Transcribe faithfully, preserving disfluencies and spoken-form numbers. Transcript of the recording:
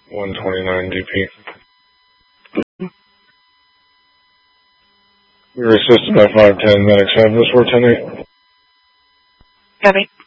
one twenty-nine D P. We were assisted by five ten medics. Have this four ten eight. Copy.